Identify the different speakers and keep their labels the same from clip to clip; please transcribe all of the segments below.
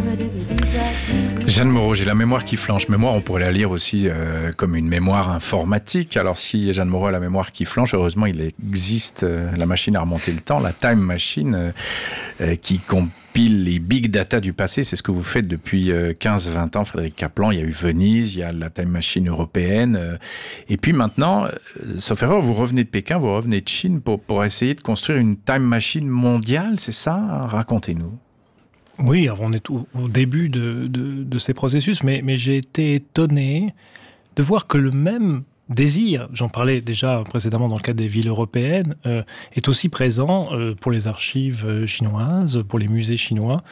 Speaker 1: Jeanne Moreau, j'ai la mémoire qui flanche. Mémoire, on pourrait la lire aussi comme une mémoire informatique. Alors si Jeanne Moreau a la mémoire qui flanche, heureusement il existe la machine à remonter le temps, la Time Machine, qui compile les big data du passé. C'est ce que vous faites depuis 15-20 ans, Frédéric Kaplan. Il y a eu Venise, il y a la Time Machine européenne. Et puis maintenant, sauf erreur, vous revenez de Pékin, vous revenez de Chine pour essayer de construire une Time Machine mondiale, c'est ça? Racontez-nous.
Speaker 2: Oui, on est au début de ces processus, mais j'ai été étonné de voir que le même désir, j'en parlais déjà précédemment dans le cadre des villes européennes, est aussi présent pour les archives chinoises, pour les musées chinois,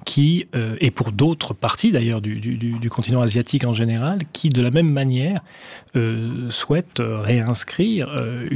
Speaker 2: et pour d'autres parties d'ailleurs du continent asiatique en général, qui de la même manière souhaitent réinscrire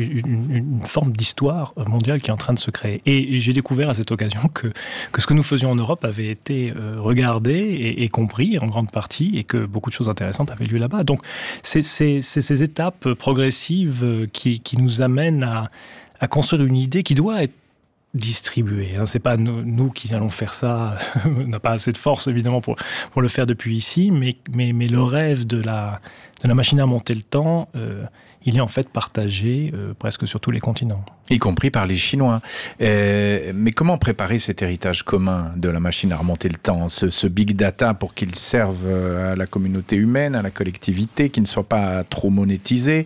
Speaker 2: une forme d'histoire mondiale qui est en train de se créer. Et j'ai découvert à cette occasion que ce que nous faisions en Europe avait été regardé et compris en grande partie, et que beaucoup de choses intéressantes avaient lieu là-bas. Donc c'est ces étapes progressives qui nous amènent à construire une idée qui doit être distribuée. C'est pas nous qui allons faire ça, on n'a pas assez de force évidemment pour le faire depuis ici, mais le rêve de la machine à monter le temps, il est en fait partagé presque sur tous les continents.
Speaker 1: Y compris par les Chinois. Mais comment préparer cet héritage commun de la machine à remonter le temps, ce big data, pour qu'il serve à la communauté humaine, à la collectivité, qu'il ne soit pas trop monétisé?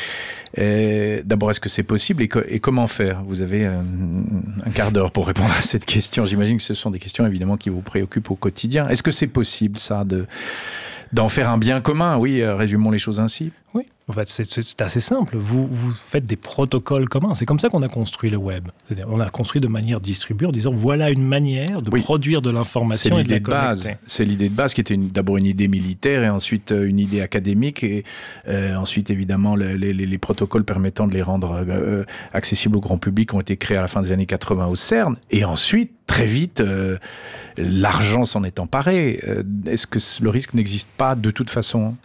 Speaker 1: D'abord, est-ce que c'est possible et comment faire? Vous avez un quart d'heure pour répondre à cette question. J'imagine que ce sont des questions évidemment qui vous préoccupent au quotidien. Est-ce que c'est possible ça d'en faire un bien commun? Oui, résumons les choses ainsi.
Speaker 2: Oui, en fait, c'est assez simple. Vous faites des protocoles communs. C'est comme ça qu'on a construit le web. C'est-à-dire, on a construit de manière distribuée en disant voilà une manière de produire de l'information et de la connecter.
Speaker 1: C'est l'idée de base qui était d'abord une idée militaire et ensuite une idée académique et ensuite évidemment les protocoles permettant de les rendre accessibles au grand public ont été créés à la fin des années 80 au CERN et ensuite très vite l'argent s'en est emparé. Est-ce que le risque n'existe pas de toute façon?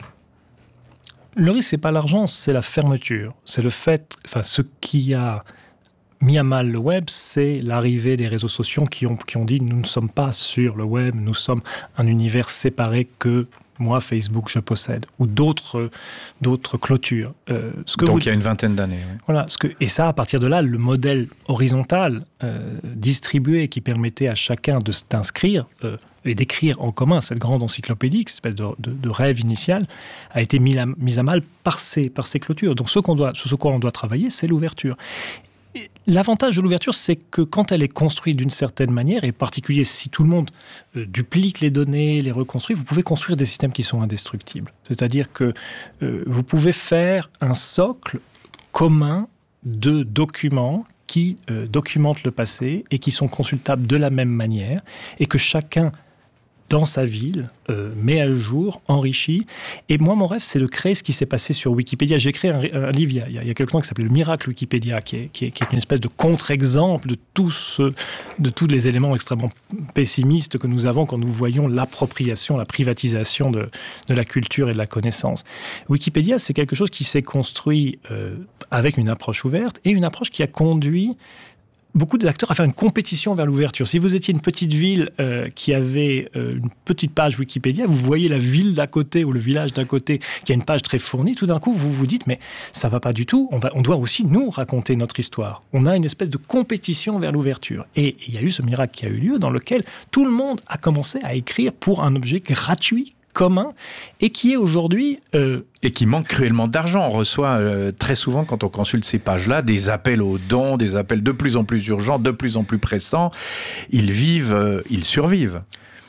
Speaker 2: Le risque, c'est pas l'argent, c'est la fermeture. C'est le fait, ce qui a mis à mal le web, c'est l'arrivée des réseaux sociaux qui ont dit nous ne sommes pas sur le web, nous sommes un univers séparé que moi, Facebook, je possède, ou d'autres clôtures.
Speaker 1: Donc il y a une vingtaine d'années. Oui.
Speaker 2: Voilà, et ça, à partir de là, le modèle horizontal, distribué, qui permettait à chacun de s'inscrire et d'écrire en commun cette grande encyclopédie, cette espèce de rêve initial, a été mis à mal par ces clôtures. Donc sur ce quoi on doit travailler, c'est l'ouverture. Et l'avantage de l'ouverture, c'est que quand elle est construite d'une certaine manière, et en particulier si tout le monde duplique les données, les reconstruit, vous pouvez construire des systèmes qui sont indestructibles. C'est-à-dire que vous pouvez faire un socle commun de documents qui documentent le passé et qui sont consultables de la même manière, et que chacun dans sa ville, met à jour, enrichit. Et moi, mon rêve, c'est de créer ce qui s'est passé sur Wikipédia. J'ai écrit un livre il y a quelque temps qui s'appelait Le Miracle Wikipédia, qui est une espèce de contre-exemple de tous les éléments extrêmement pessimistes que nous avons quand nous voyons l'appropriation, la privatisation de la culture et de la connaissance. Wikipédia, c'est quelque chose qui s'est construit avec une approche ouverte et une approche qui a conduit beaucoup d'acteurs à faire une compétition vers l'ouverture. Si vous étiez une petite ville qui avait une petite page Wikipédia, vous voyez la ville d'à côté ou le village d'à côté qui a une page très fournie, tout d'un coup vous vous dites mais ça va pas du tout, on doit aussi nous raconter notre histoire. On a une espèce de compétition vers l'ouverture. Et il y a eu ce miracle qui a eu lieu dans lequel tout le monde a commencé à écrire pour un objet gratuit, commun, et qui est aujourd'hui...
Speaker 1: Et qui manque cruellement d'argent. On reçoit très souvent, quand on consulte ces pages-là, des appels aux dons, des appels de plus en plus urgents, de plus en plus pressants. Ils survivent.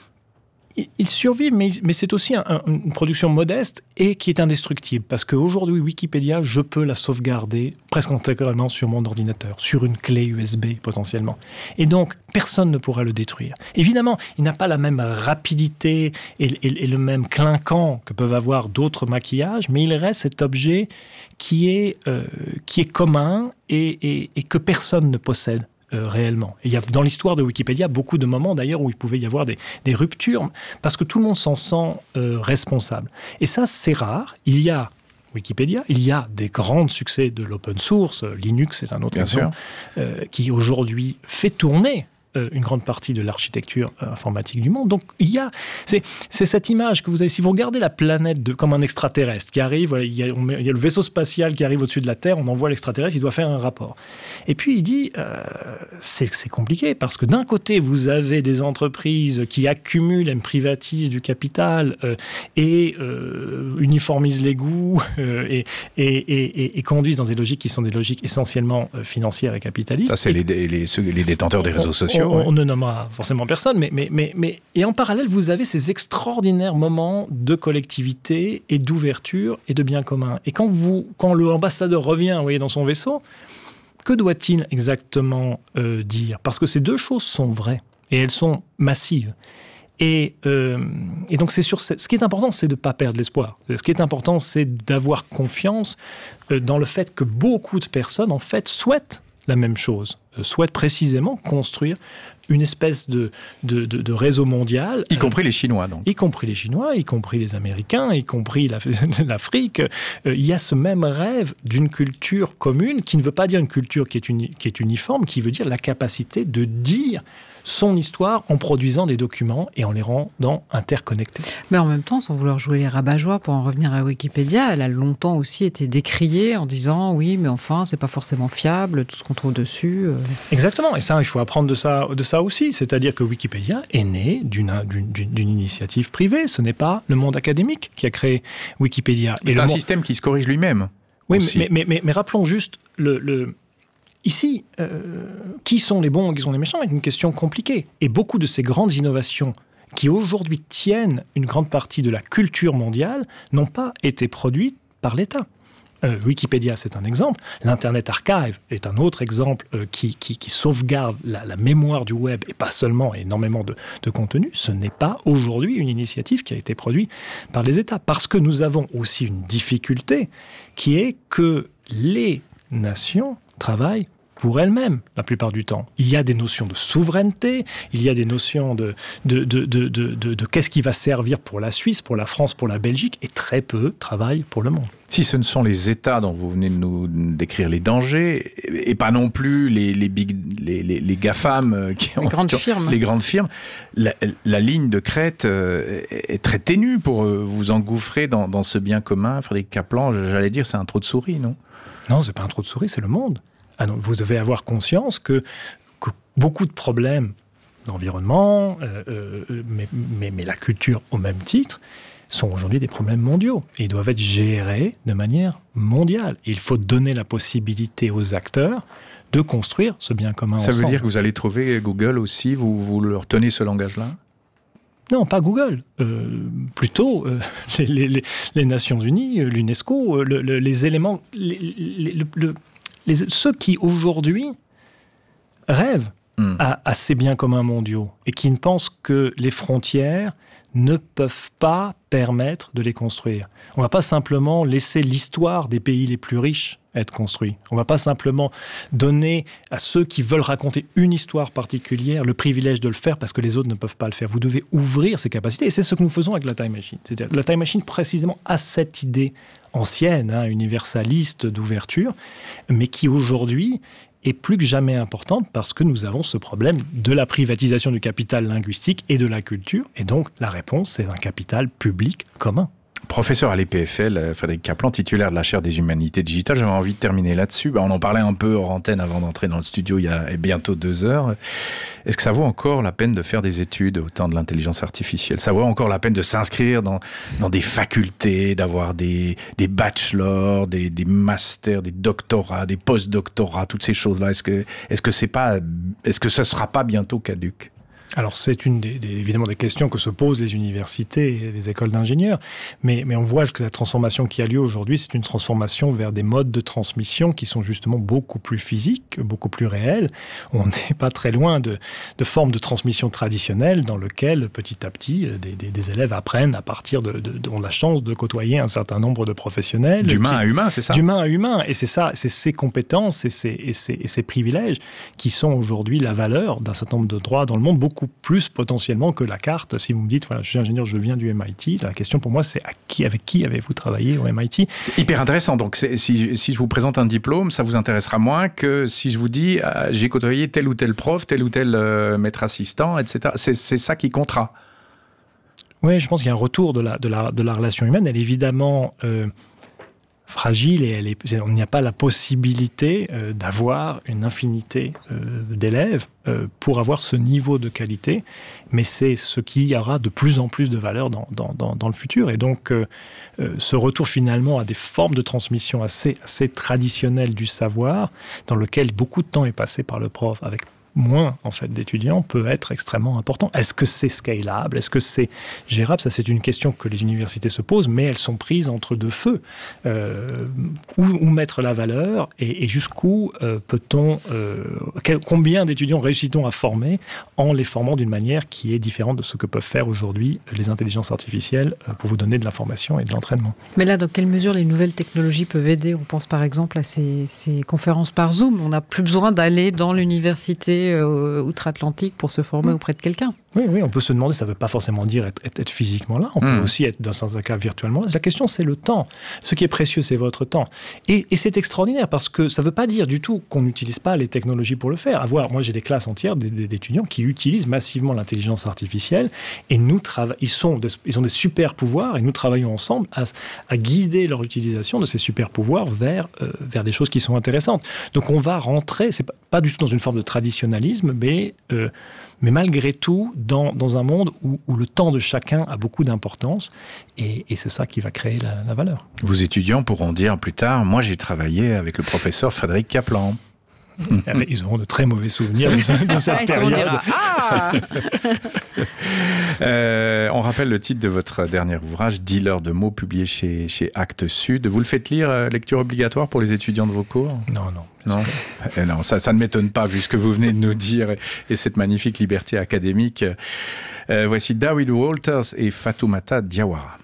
Speaker 2: Ils survivent, mais c'est aussi une production modeste et qui est indestructible. Parce qu'aujourd'hui, Wikipédia, je peux la sauvegarder presque intégralement sur mon ordinateur, sur une clé USB potentiellement. Et donc, personne ne pourra le détruire. Évidemment, il n'a pas la même rapidité et le même clinquant que peuvent avoir d'autres maquillages, mais il reste cet objet qui est commun et que personne ne possède. Réellement. Et il y a dans l'histoire de Wikipédia beaucoup de moments d'ailleurs où il pouvait y avoir des ruptures parce que tout le monde s'en sent responsable. Et ça, c'est rare. Il y a Wikipédia, il y a des grands succès de l'open source. Linux, c'est un autre exemple, qui aujourd'hui fait tourner une grande partie de l'architecture informatique du monde. Donc, c'est cette image que vous avez. Si vous regardez la planète comme un extraterrestre qui arrive, voilà, il y a le vaisseau spatial qui arrive au-dessus de la Terre, on envoie l'extraterrestre, il doit faire un rapport. Et puis, il dit, c'est compliqué, parce que d'un côté, vous avez des entreprises qui accumulent et privatisent du capital et uniformisent les goûts et conduisent dans des logiques qui sont des logiques essentiellement financières et capitalistes. Ça,
Speaker 1: c'est les détenteurs des réseaux sociaux.
Speaker 2: On ne nommera forcément personne, et en parallèle, vous avez ces extraordinaires moments de collectivité et d'ouverture et de bien commun. Et quand l'ambassadeur revient, vous voyez, dans son vaisseau, que doit-il exactement dire ? Parce que ces deux choses sont vraies et elles sont massives. Et donc, ce qui est important, c'est de ne pas perdre l'espoir. Ce qui est important, c'est d'avoir confiance dans le fait que beaucoup de personnes, en fait, souhaitent la même chose, souhaitent précisément construire une espèce de réseau mondial.
Speaker 1: Y compris les Chinois, donc.
Speaker 2: Y compris les Chinois, y compris les Américains, y compris l'Afrique. Il y a ce même rêve d'une culture commune, qui ne veut pas dire une culture qui est uniforme, qui veut dire la capacité de dire son histoire en produisant des documents et en les rendant interconnectés.
Speaker 3: Mais en même temps, sans vouloir jouer les rabat-joie, pour en revenir à Wikipédia, elle a longtemps aussi été décriée en disant oui, mais enfin, c'est pas forcément fiable, tout ce qu'on trouve dessus.
Speaker 2: Exactement, et ça, il faut apprendre de ça aussi. C'est-à-dire que Wikipédia est né d'une initiative privée. Ce n'est pas le monde académique qui a créé Wikipédia.
Speaker 1: C'est un système qui se corrige lui-même.
Speaker 2: Oui, mais rappelons juste Ici, qui sont les bons et qui sont les méchants est une question compliquée. Et beaucoup de ces grandes innovations qui aujourd'hui tiennent une grande partie de la culture mondiale n'ont pas été produites par l'État. Wikipédia, c'est un exemple. L'Internet Archive est un autre exemple qui sauvegarde la mémoire du web et pas seulement énormément de contenu. Ce n'est pas aujourd'hui une initiative qui a été produite par les États. Parce que nous avons aussi une difficulté qui est que les nations travaillent pour elles-mêmes, la plupart du temps. Il y a des notions de souveraineté, il y a des notions de qu'est-ce qui va servir pour la Suisse, pour la France, pour la Belgique, et très peu travaillent pour le monde.
Speaker 1: Si ce ne sont les États dont vous venez de nous décrire les dangers, et pas non plus les GAFAM, les grandes firmes, la ligne de crête est très ténue pour vous engouffrer dans ce bien commun. Frédéric Kaplan, j'allais dire, c'est un trou de souris, non ?
Speaker 2: Non, c'est pas un trou de souris, c'est le monde. Ah non, vous devez avoir conscience que beaucoup de problèmes d'environnement, mais la culture au même titre, sont aujourd'hui des problèmes mondiaux. Et ils doivent être gérés de manière mondiale. Et il faut donner la possibilité aux acteurs de construire ce bien commun ensemble.
Speaker 1: Ça veut dire que vous allez trouver Google aussi, vous leur tenez ce langage-là ?
Speaker 2: Non, pas Google. Plutôt les Nations Unies, l'UNESCO, les éléments... ceux qui aujourd'hui rêvent à ces biens communs mondiaux et qui ne pensent que les frontières ne peuvent pas permettre de les construire. On ne va pas simplement laisser l'histoire des pays les plus riches être construite. On ne va pas simplement donner à ceux qui veulent raconter une histoire particulière le privilège de le faire parce que les autres ne peuvent pas le faire. Vous devez ouvrir ces capacités et c'est ce que nous faisons avec la Time Machine. C'est-à-dire la Time Machine précisément a cette idée ancienne, universaliste d'ouverture, mais qui aujourd'hui est plus que jamais importante parce que nous avons ce problème de la privatisation du capital linguistique et de la culture. Et donc, la réponse, c'est un capital public commun.
Speaker 1: Professeur à l'EPFL, Frédéric Kaplan, titulaire de la chaire des humanités digitales, j'avais envie de terminer là-dessus. On en parlait un peu hors antenne avant d'entrer dans le studio il y a bientôt 2 heures. Est-ce que ça vaut encore la peine de faire des études au temps de l'intelligence artificielle ? Ça vaut encore la peine de s'inscrire dans des facultés, d'avoir des bachelors, des masters, des doctorats, des post-doctorats, toutes ces choses-là. Est-ce que ce sera pas bientôt caduc ?
Speaker 2: Alors c'est évidemment des questions que se posent les universités et les écoles d'ingénieurs, mais on voit que la transformation qui a lieu aujourd'hui, c'est une transformation vers des modes de transmission qui sont justement beaucoup plus physiques, beaucoup plus réels. On n'est pas très loin de formes de transmission traditionnelles dans lesquelles petit à petit des élèves apprennent à partir ont la chance de côtoyer un certain nombre de professionnels.
Speaker 1: D'humain à humain, c'est ça ?
Speaker 2: D'humain à humain, et c'est ça, c'est ces compétences et ces privilèges qui sont aujourd'hui la valeur d'un certain nombre de droits dans le monde, beaucoup beaucoup plus potentiellement que la carte. Si vous me dites, voilà, je suis ingénieur, je viens du MIT, la question pour moi, c'est avec qui avez-vous travaillé au MIT?
Speaker 1: C'est hyper intéressant. Donc, si je vous présente un diplôme, ça vous intéressera moins que si je vous dis, j'ai côtoyé tel ou tel prof, tel ou tel maître assistant, etc. C'est ça qui comptera.
Speaker 2: Oui, je pense qu'il y a un retour de la relation humaine. Elle est évidemment fragile et on n'y a pas la possibilité d'avoir une infinité d'élèves pour avoir ce niveau de qualité, mais c'est ce qui aura de plus en plus de valeur dans le futur. Et donc, ce retour finalement à des formes de transmission assez traditionnelles du savoir, dans lequel beaucoup de temps est passé par le prof avec moins en fait d'étudiants, peut être extrêmement important. Est-ce que c'est scalable? Est-ce que c'est gérable? Ça, c'est une question que les universités se posent, mais elles sont prises entre deux feux. Où mettre la valeur et jusqu'où peut-on... combien d'étudiants réussit-on à former en les formant d'une manière qui est différente de ce que peuvent faire aujourd'hui les intelligences artificielles pour vous donner de l'information et de l'entraînement.
Speaker 3: Mais là, dans quelle mesure les nouvelles technologies peuvent aider? On pense par exemple à ces conférences par Zoom. On n'a plus besoin d'aller dans l'université outre-Atlantique pour se former auprès de quelqu'un.
Speaker 2: Oui, on peut se demander, ça ne veut pas forcément dire être physiquement là, on peut aussi être dans un cas virtuellement là. La question, c'est le temps. Ce qui est précieux, c'est votre temps. Et c'est extraordinaire parce que ça ne veut pas dire du tout qu'on n'utilise pas les technologies pour le faire. Moi, j'ai des classes entières d'étudiants qui utilisent massivement l'intelligence artificielle et ils ont des super pouvoirs et nous travaillons ensemble à guider leur utilisation de ces super pouvoirs vers des choses qui sont intéressantes. Donc on va rentrer, c'est pas du tout dans une forme de traditionnalisme, mais malgré tout, dans un monde où le temps de chacun a beaucoup d'importance, et c'est ça qui va créer la valeur.
Speaker 1: Vos étudiants pourront dire plus tard, moi j'ai travaillé avec le professeur Frédéric Kaplan.
Speaker 2: Ils auront de très mauvais souvenirs de cette période.
Speaker 1: On rappelle le titre de votre dernier ouvrage, Dealer de mots, publié chez Actes Sud. Vous le faites lire, lecture obligatoire pour les étudiants de vos cours? Non, ça ne m'étonne pas vu ce que vous venez de nous dire et cette magnifique liberté académique. Voici David Walters et Fatoumata Diawara.